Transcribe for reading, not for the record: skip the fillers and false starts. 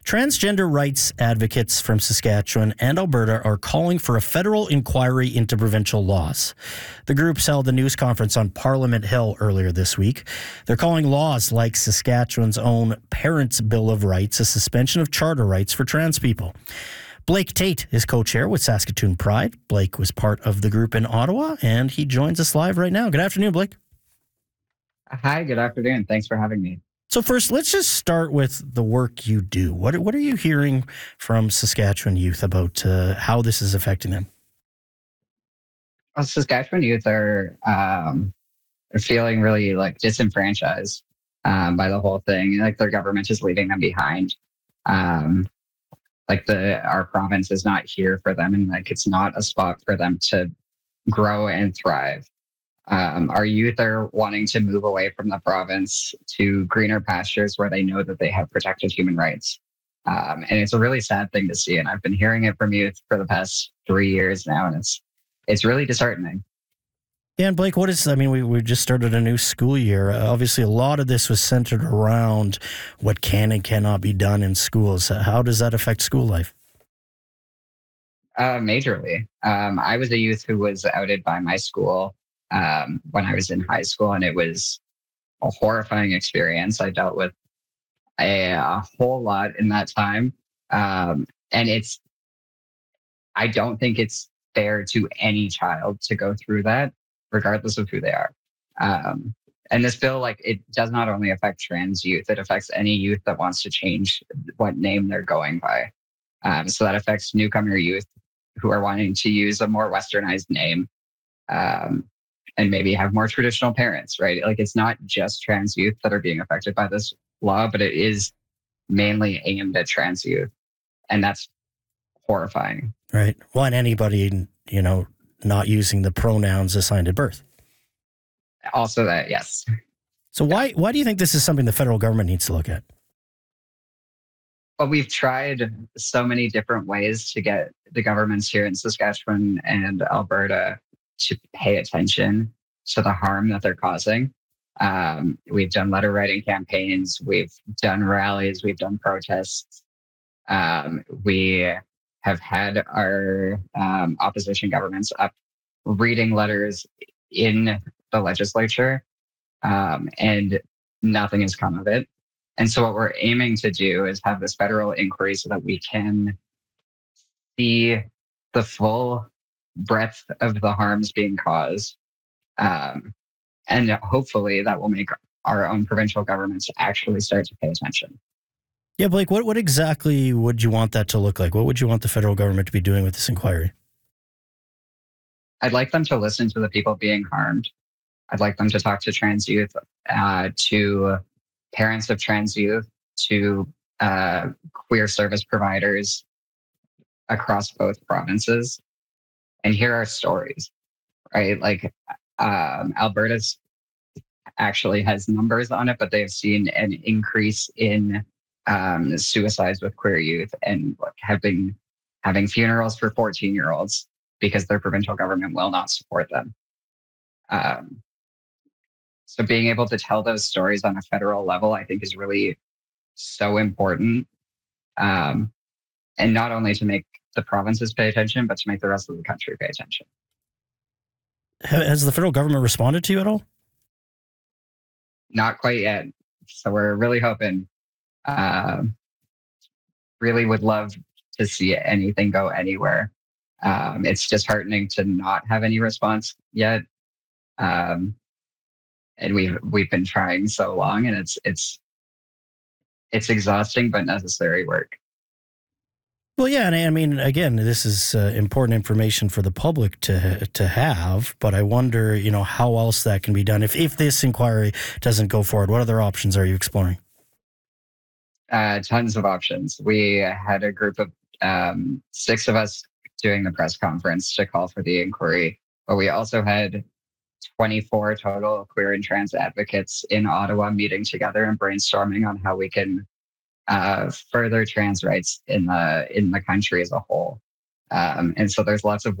Transgender rights advocates from Saskatchewan and Alberta are calling for a federal inquiry into provincial laws. The groups held a news conference on Parliament Hill earlier this week. They're calling laws like Saskatchewan's own Parents' Bill of Rights a suspension of charter rights for trans people. Blake Tate is co-chair with Saskatoon Pride. Blake was part of the group in Ottawa, and he joins us live right now. Good afternoon, Blake. Hi, good afternoon. Thanks for having me. So first, let's just start with the work you do. What are you hearing from Saskatchewan youth about how this is affecting them? Well, Saskatchewan youth are feeling really disenfranchised by the whole thing. Like their government is leaving them behind. Our province is not here for them, and it's not a spot for them to grow and thrive. Our youth are wanting to move away from the province to greener pastures where they know that they have protected human rights. And it's a really sad thing to see. And I've been hearing it from youth for the past 3 years now, and it's really disheartening. Yeah, and Blake, we just started a new school year. Obviously, a lot of this was centered around what can and cannot be done in schools. How does that affect school life? Majorly. I was a youth who was outed by my school when I was in high school, and it was a horrifying experience. I dealt with a whole lot in that time. And I don't think it's fair to any child to go through that, regardless of who they are. And this bill, it does not only affect trans youth, it affects any youth that wants to change what name they're going by. So that affects newcomer youth who are wanting to use a more westernized name. And maybe have more traditional parents, right? It's not just trans youth that are being affected by this law, but it is mainly aimed at trans youth. And that's horrifying. Right. Well, and anybody, not using the pronouns assigned at birth. Also that, yes. So why do you think this is something the federal government needs to look at? Well, we've tried so many different ways to get the governments here in Saskatchewan and Alberta to pay attention to the harm that they're causing. We've done letter writing campaigns, we've done rallies, we've done protests. We have had our opposition governments up reading letters in the legislature, and nothing has come of it. And so what we're aiming to do is have this federal inquiry so that we can see the full breadth of the harms being caused. And hopefully that will make our own provincial governments actually start to pay attention. Yeah, Blake, what exactly would you want that to look like? What would you want the federal government to be doing with this inquiry? I'd like them to listen to the people being harmed. I'd like them to talk to trans youth, to parents of trans youth, to queer service providers across both provinces, and hear our stories, right? Alberta's actually has numbers on it, but they've seen an increase in suicides with queer youth and have been having funerals for 14-year-olds because their provincial government will not support them. So being able to tell those stories on a federal level, I think, is really so important. And not only to make the provinces pay attention, but to make the rest of the country pay attention. Has the federal government responded to you at all? Not quite yet. So we're really hoping. Really would love to see anything go anywhere. It's disheartening to not have any response yet. And we've been trying so long, and it's exhausting but necessary work. Well, yeah, and I mean, again, this is important information for the public to have, but I wonder, how else that can be done. If this inquiry doesn't go forward, what other options are you exploring? Tons of options. We had a group of 6 of us doing the press conference to call for the inquiry, but we also had 24 total queer and trans advocates in Ottawa meeting together and brainstorming on how we can further trans rights in the country as a whole. And so there's lots of